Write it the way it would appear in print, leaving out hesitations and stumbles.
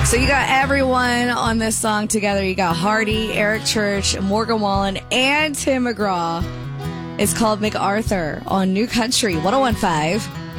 So you got everyone on this song together. You got Hardy, Eric Church, Morgan Wallen, and Tim McGraw. It's called MacArthur on New Country 101.5.